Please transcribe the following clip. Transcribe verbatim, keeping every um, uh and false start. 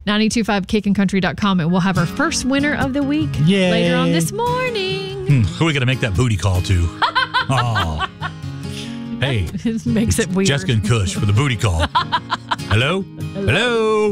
nine two five cake and country dot com, and we'll have our first winner of the week Yay. later on this morning. Hmm, who are we going to make that booty call to? Oh. Hey. It makes it weird. Jessica and Kush for the booty call. Hello? Hello? Hello?